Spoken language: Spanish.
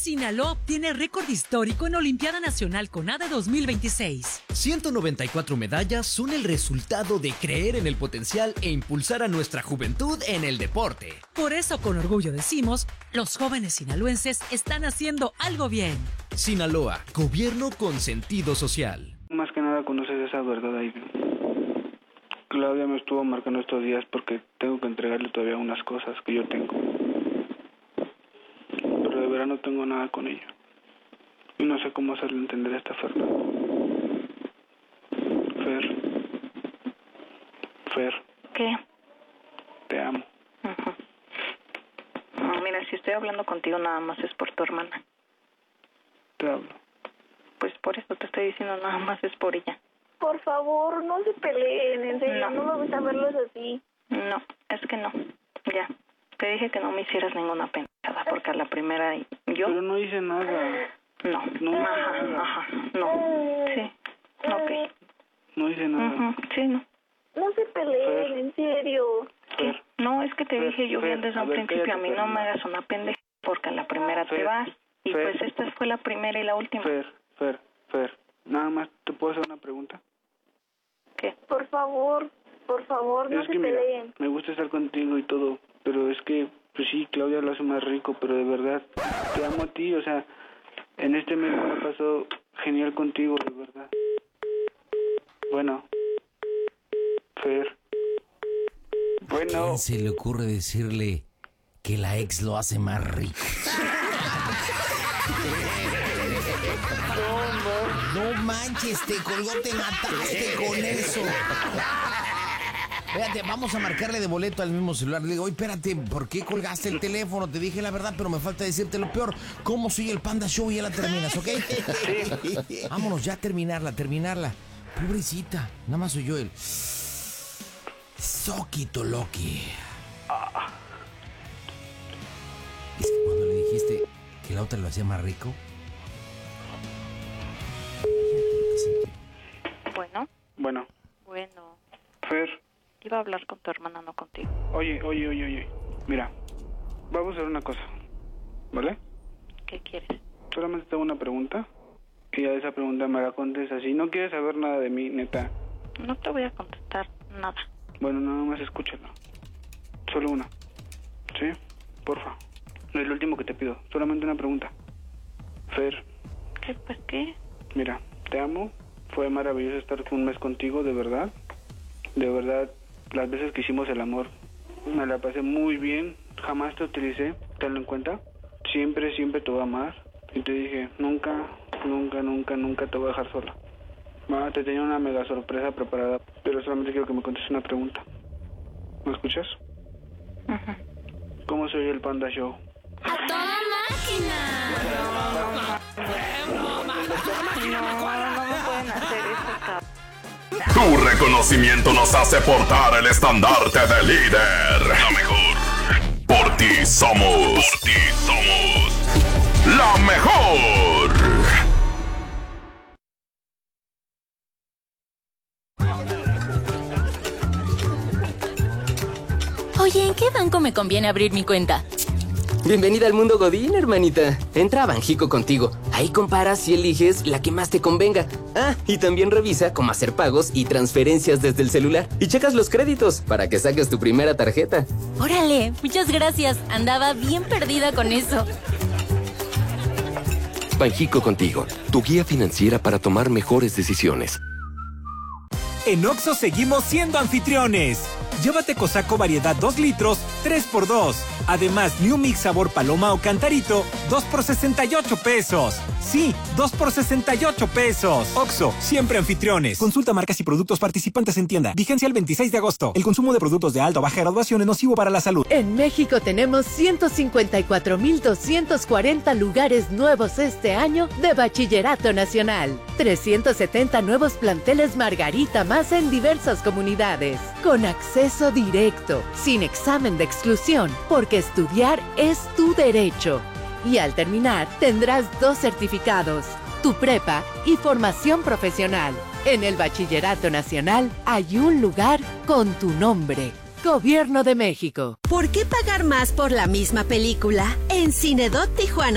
Sinaloa obtiene récord histórico en Olimpiada Nacional CONADE 2026. 194 medallas son el resultado de creer en el potencial e impulsar a nuestra juventud en el deporte. Por eso, con orgullo decimos, los jóvenes sinaloenses están haciendo algo bien. Sinaloa, gobierno con sentido social. Más que nada conoces esa verdad ahí. Claudia me estuvo marcando estos días porque tengo que entregarle todavía unas cosas que yo tengo. Pero de verdad no tengo nada con ella. Y no sé cómo hacerle entender esta verdad. Fer. ¿Qué? Te amo. No, mira, si estoy hablando contigo nada más es por tu hermana. Te hablo. Pues por eso te estoy diciendo, nada más es por ella. Por favor, no se peleen, en serio, no me gusta verlos así. No, es que no. Ya, te dije que no me hicieras ninguna pendejada, porque a la primera yo... Pero no hice nada. No. Ajá, no. Sí, ok. No hice nada. Sí, no. No se peleen, en serio. Fer. No, es que te dije yo bien desde un principio, cállate, a mí no me hagas una pendeja, porque a la primera te vas. Y pues esta fue la primera y la última. Fer. Nada más, ¿te puedo hacer una pregunta? ¿Qué? Por favor, no se peleen. Mira, me gusta estar contigo y todo, pero es que, pues sí, Claudia lo hace más rico, pero de verdad, te amo a ti, o sea, en este mes me ha pasado genial contigo, de verdad. Bueno, Fer. Bueno. ¿Quién se le ocurre decirle que la ex lo hace más rico? No manches, te colgó, te mataste con eso. Espérate, vamos a marcarle de boleto al mismo celular. Le digo, oye, espérate, ¿por qué colgaste el teléfono? Te dije la verdad, pero me falta decirte lo peor. ¿Cómo soy el Panda Show? Y ya la terminas, ¿ok? Sí. Vámonos, ya terminarla. Pobrecita, nada más soy yo el... Soquito Loki. Es que cuando le dijiste que la otra lo hacía más rico... Bueno. Fer. Iba a hablar con tu hermana, no contigo. Oye. Mira, vamos a hacer una cosa, ¿vale? ¿Qué quieres? Solamente tengo una pregunta. Y a esa pregunta me la contestas. Si no quieres saber nada de mí, neta. No te voy a contestar nada. Bueno, nada más escúchalo. Solo una. ¿Sí? Porfa. No es lo último que te pido. Solamente una pregunta. Fer. ¿Qué? ¿Pues qué? Mira, te amo. Fue maravilloso estar un mes contigo, de verdad. De verdad, las veces que hicimos el amor, me la pasé muy bien. Jamás te utilicé, tenlo en cuenta. Siempre te voy a amar. Y te dije, nunca te voy a dejar sola. Te tenía una mega sorpresa preparada, pero solamente quiero que me contestes una pregunta. ¿Me escuchas? ¿Cómo se oye el Panda Show? ¡A toda máquina! No me pueden hacer eso, cabrón. Tu reconocimiento nos hace portar el estandarte de líder. La mejor. Por ti somos la mejor. Oye, ¿en qué banco me conviene abrir mi cuenta? Bienvenida al mundo Godín, hermanita. Entra a Banjico Contigo. Ahí comparas y eliges la que más te convenga. Ah, y también revisa cómo hacer pagos y transferencias desde el celular. Y checas los créditos para que saques tu primera tarjeta. Órale, muchas gracias. Andaba bien perdida con eso. Banjico Contigo, tu guía financiera para tomar mejores decisiones. En Oxxo seguimos siendo anfitriones. Llévate Cosaco variedad 2 litros, 3x2. Además, New Mix sabor paloma o cantarito, 2 por 68 pesos. Sí, 2 por 68 pesos. Oxxo, siempre anfitriones. Consulta marcas y productos participantes en tienda. Vigencia el 26 de agosto. El consumo de productos de alta o baja graduación es nocivo para la salud. En México tenemos 154,240 lugares nuevos este año de Bachillerato Nacional. 370 nuevos planteles Margarita más en diversas comunidades. Con acceso directo, sin examen de exclusión, porque estudiar es tu derecho. Y al terminar, tendrás 2 certificados, tu prepa y formación profesional. En el Bachillerato Nacional hay un lugar con tu nombre. Gobierno de México. ¿Por qué pagar más por la misma película? En Cinedot Tijuana